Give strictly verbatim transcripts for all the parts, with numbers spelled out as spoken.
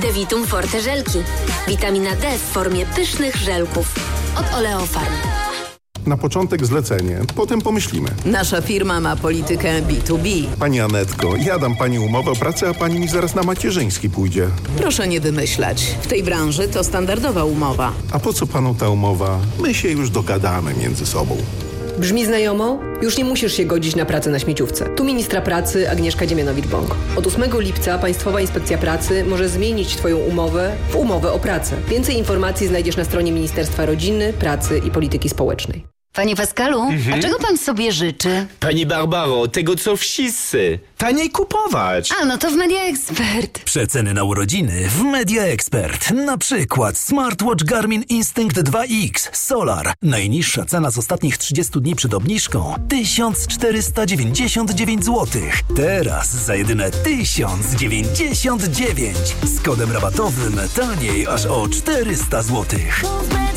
Devitum Forte żelki. Witamina D w formie pysznych żelków. Od Oleofarm. Na początek zlecenie, potem pomyślimy. Nasza firma ma politykę B dwa B. Pani Anetko, ja dam pani umowę o pracę, a pani mi zaraz na macierzyński pójdzie. Proszę nie wymyślać. W tej branży to standardowa umowa. A po co panu ta umowa? My się już dogadamy między sobą. Brzmi znajomo? Już nie musisz się godzić na pracę na śmieciówce. Tu ministra pracy Agnieszka Dziemianowicz-Bąk. Od ósmego lipca Państwowa Inspekcja Pracy może zmienić Twoją umowę w umowę o pracę. Więcej informacji znajdziesz na stronie Ministerstwa Rodziny, Pracy i Polityki Społecznej. Panie Pascalu, mhm. a czego pan sobie życzy? Pani Barbaro, tego co wszyscy. Taniej kupować. A, no to w Media Expert. Przeceny na urodziny w Media Expert. Na przykład smartwatch Garmin Instinct dwa X Solar. Najniższa cena z ostatnich trzydziestu dni przed obniżką tysiąc czterysta dziewięćdziesiąt dziewięć złotych. Teraz za jedyne tysiąc dziewięćdziesiąt dziewięć. Z kodem rabatowym taniej aż o czterysta złotych.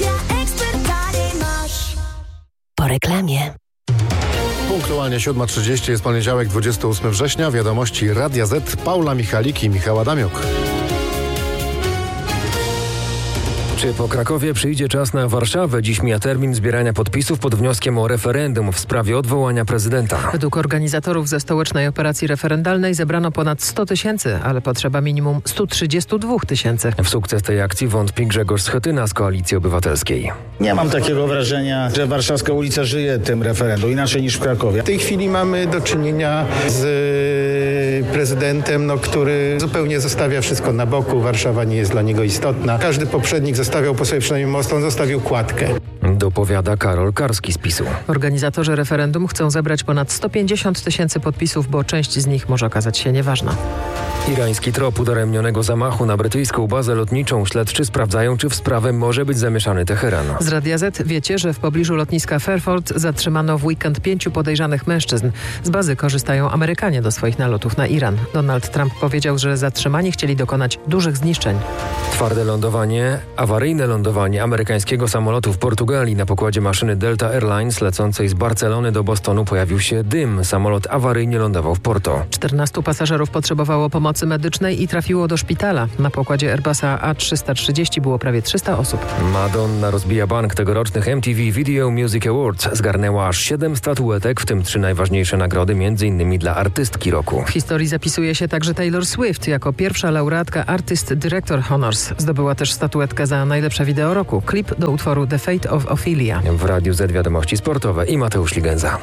Po reklamie. Punktualnie siódma trzydzieści jest poniedziałek, dwudziestego ósmego września. Wiadomości Radia Z, Paula Michalik i Michał Adamiuk. Czy po Krakowie przyjdzie czas na Warszawę? Dziś mija termin zbierania podpisów pod wnioskiem o referendum w sprawie odwołania prezydenta. Według organizatorów ze stołecznej operacji referendalnej zebrano ponad sto tysięcy, ale potrzeba minimum sto trzydzieści dwa tysięcy. W sukces tej akcji wątpi Grzegorz Schetyna z Koalicji Obywatelskiej. Nie mam takiego wrażenia, że warszawska ulica żyje tym referendum, inaczej niż w Krakowie. W tej chwili mamy do czynienia z prezydentem, no, który zupełnie zostawia wszystko na boku. Warszawa nie jest dla niego istotna. Każdy poprzednik zostawiał po sobie przynajmniej most, on zostawił kładkę. Dopowiada Karol Karski z PiSu. Organizatorzy referendum chcą zebrać ponad sto pięćdziesiąt tysięcy podpisów, bo część z nich może okazać się nieważna. Irański trop udaremnionego zamachu na brytyjską bazę lotniczą. Śledczy sprawdzają, czy w sprawę może być zamieszany Teheran. Z Radia Z wiecie, że w pobliżu lotniska Fairford zatrzymano w weekend pięciu podejrzanych mężczyzn. Z bazy korzystają Amerykanie do swoich nalotów na Iran. Donald Trump powiedział, że zatrzymani chcieli dokonać dużych zniszczeń. Twarde lądowanie, awaryjne lądowanie amerykańskiego samolotu w Portugalii. Na pokładzie maszyny Delta Airlines lecącej z Barcelony do Bostonu pojawił się dym. Samolot awaryjnie lądował w Porto. czternastu pasażerów potrzebowało pomocy medycznej i trafiło do szpitala. Na pokładzie Airbusa A trzysta trzydzieści było prawie trzysta osób. Madonna rozbija bank tegorocznych M T V Video Music Awards. Zgarnęła aż siedem statuetek, w tym trzy najważniejsze nagrody, między innymi dla artystki roku. W historii zapisuje się także Taylor Swift jako pierwsza laureatka Artist Director Honors. Zdobyła też statuetkę za najlepsze wideo roku. Klip do utworu The Fate of Ophelia. W Radiu Z wiadomości sportowe i Mateusz Ligenza.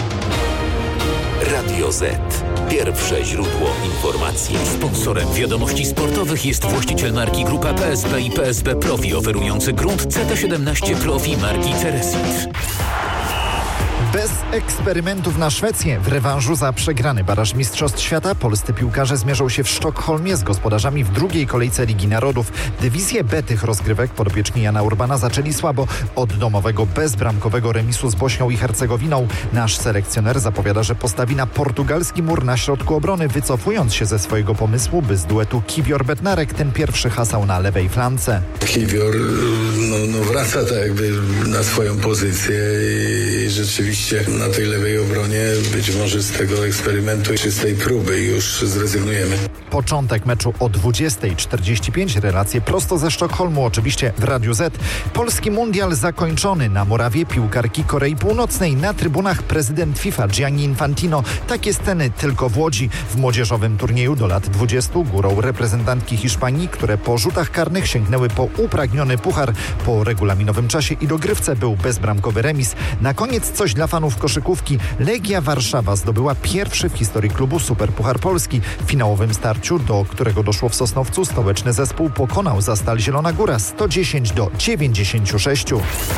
Radio Z. Pierwsze źródło informacji. Sponsorem wiadomości sportowych jest właściciel marki Grupa P S B i P S B Profi, oferujący grunt C T siedemnaście Profi marki Ceresit. Bez eksperymentów na Szwecję w rewanżu za przegrany baraż Mistrzostw Świata polscy piłkarze zmierzą się w Sztokholmie z gospodarzami w drugiej kolejce Ligi Narodów. Dywizję B tych rozgrywek podopieczni Jana Urbana zaczęli słabo. Od domowego bezbramkowego remisu z Bośnią i Hercegowiną nasz selekcjoner zapowiada, że postawi na portugalski mur na środku obrony, wycofując się ze swojego pomysłu, by z duetu Kiwior-Bednarek ten pierwszy hasał na lewej flance. Kiwior no, no wraca tak jakby na swoją pozycję i rzeczywiście na tej lewej obronie być może z tego eksperymentu czy z tej próby już zrezygnujemy. Początek meczu o dwudziesta czterdzieści pięć. Relacje prosto ze Sztokholmu, oczywiście w Radiu Z. Polski mundial zakończony. Na murawie piłkarki Korei Północnej. Na trybunach prezydent FIFA Gianni Infantino. Takie sceny tylko w Łodzi. W młodzieżowym turnieju do lat dwudziestu górą reprezentantki Hiszpanii, które po rzutach karnych sięgnęły po upragniony puchar. Po regulaminowym czasie i dogrywce był bezbramkowy remis. Na koniec coś dla fanów koszykówki. Legia Warszawa zdobyła pierwszy w historii klubu Superpuchar Polski. W finałowym starciu, do którego doszło w Sosnowcu, stołeczny zespół pokonał Zastal Zielona Góra sto dziesięć do dziewięćdziesięciu sześciu.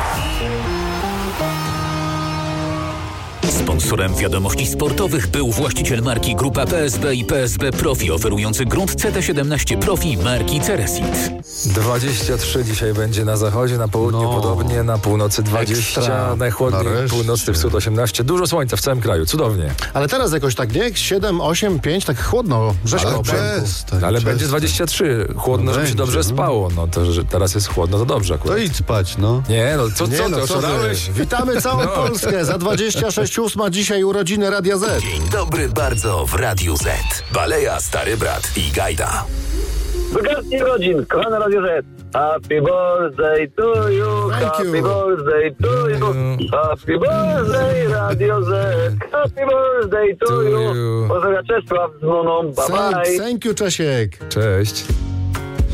Sponsorem wiadomości sportowych był właściciel marki Grupa P S B i P S B Profi, oferujący grunt C T siedemnaście Profi marki Ceresit. dwadzieścia trzy dzisiaj będzie na zachodzie, na południu no. podobnie, na północy dwadzieścia, Ekstra. Najchłodniej Nareszcie. Północny wschód osiemnaście. Dużo słońca w całym kraju, cudownie. Ale teraz jakoś tak, nie? siedem, osiem, pięć, tak chłodno, rzeźko. Ale, przestań, ale przestań. będzie dwadzieścia trzy. Chłodno, no żeby będzie, się dobrze no. spało. No to, że teraz jest chłodno, to dobrze akurat. To idź spać, no. Nie, no co, nie, co no, ty oszalałeś? Witamy całą no. Polskę za dwadzieścia sześć ósma dzisiaj urodziny Radia Z. Dzień dobry bardzo w Radiu Z. Baleja, Stary Brat i Gajda. Wygadnie rodzin, kochane Radio Z. Happy birthday to you, happy birthday to you, happy birthday Radio Z, happy birthday to you. Pozdrawia Czesław z Moną, bye bye. Thank you, Czesiek. Cześć.